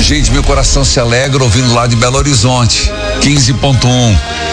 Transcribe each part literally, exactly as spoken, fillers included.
Gente, meu coração se alegra ouvindo lá de Belo Horizonte, quinze ponto um.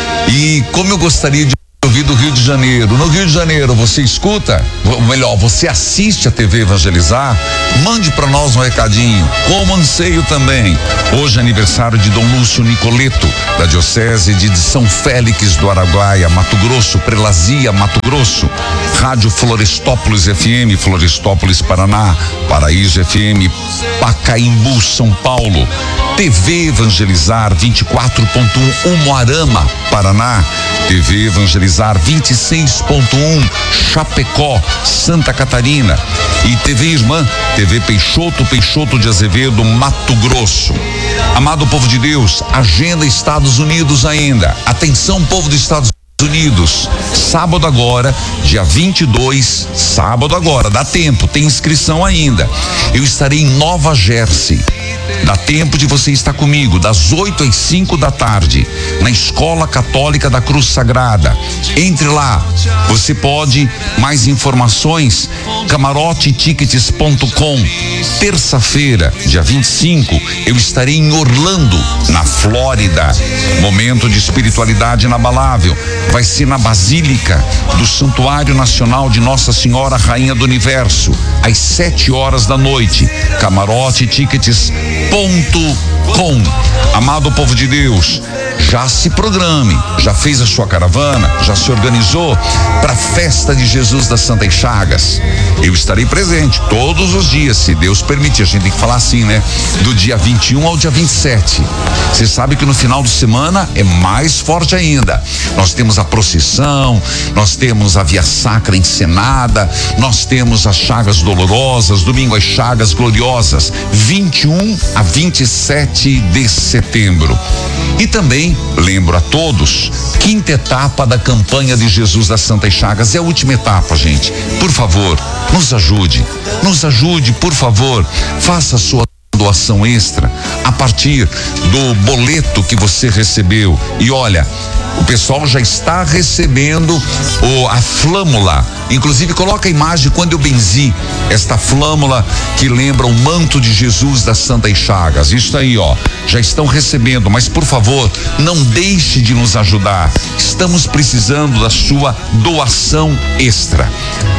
E como eu gostaria de ouvir do Rio de Janeiro. No Rio de Janeiro, você escuta, ou melhor, você assiste a T V Evangelizar? Mande para nós um recadinho. Como anseio também. Hoje é aniversário de Dom Lúcio Nicoleto, da Diocese de São Félix do Araguaia, Mato Grosso, Prelazia, Mato Grosso. Rádio Florestópolis F M, Florestópolis, Paraná. Paraíso F M, Pacaembu, São Paulo. T V Evangelizar vinte e quatro ponto um, Umuarama, Paraná. T V Evangelizar vinte e seis ponto um, Chapecó, Santa Catarina. E T V Irmã, T V Peixoto, Peixoto de Azevedo, Mato Grosso. Amado povo de Deus, agenda Estados Unidos ainda. Atenção, povo dos Estados Unidos. Sábado agora, dia vinte e dois, sábado agora, dá tempo, tem inscrição ainda. Eu estarei em Nova Jersey. Dá tempo de você estar comigo, das oito às cinco da tarde, na Escola Católica da Cruz Sagrada. Entre lá, você pode, mais informações, camarote tickets ponto com. Terça-feira, dia vinte e cinco, eu estarei em Orlando, na Flórida. Momento de espiritualidade inabalável. Vai ser na Basílica do Santuário Nacional de Nossa Senhora Rainha do Universo, às sete horas da noite. Camarote tickets ponto com. Amado povo de Deus, já se programe, já fez a sua caravana, já se organizou para a festa de Jesus das Santas Chagas. Eu estarei presente todos os dias, se Deus permitir. A gente tem que falar assim, né? Do dia vinte e um ao dia vinte e sete. Você sabe que no final de semana é mais forte ainda. Nós temos a procissão, nós temos a via sacra encenada, nós temos as chagas dolorosas, domingo as chagas gloriosas, vinte e um a vinte e sete de setembro. E também lembro a todos, quinta etapa da campanha de Jesus das Santas Chagas, é a última etapa, gente. Por favor, nos ajude, nos ajude, por favor, faça a sua doação extra a partir do boleto que você recebeu. E olha, o pessoal já está recebendo o, a flâmula. Inclusive, coloca a imagem quando eu benzi esta flâmula que lembra o manto de Jesus das Santas Chagas. Isso aí, ó, já estão recebendo, mas por favor, não deixe de nos ajudar. Estamos precisando da sua doação extra.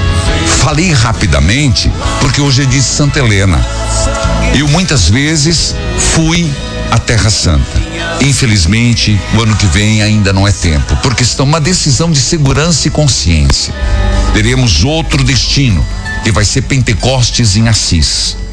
Falei rapidamente porque hoje é dia de Santa Helena. Eu muitas vezes fui à Terra Santa. Infelizmente, o ano que vem ainda não é tempo, porque está uma decisão de segurança e consciência. Teremos outro destino, que vai ser Pentecostes em Assis.